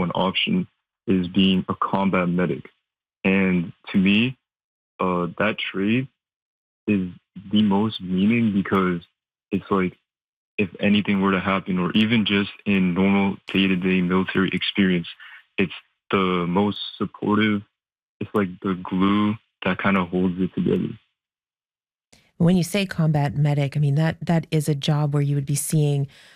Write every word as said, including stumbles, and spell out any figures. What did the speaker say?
one option is being a combat medic. And to me, uh, that trade is the most meaning because it's like if anything were to happen, or even just in normal day to day military experience, it's the most supportive. It's like the glue that kind of holds it together. When you say combat medic, I mean that that is a job where you would be seeing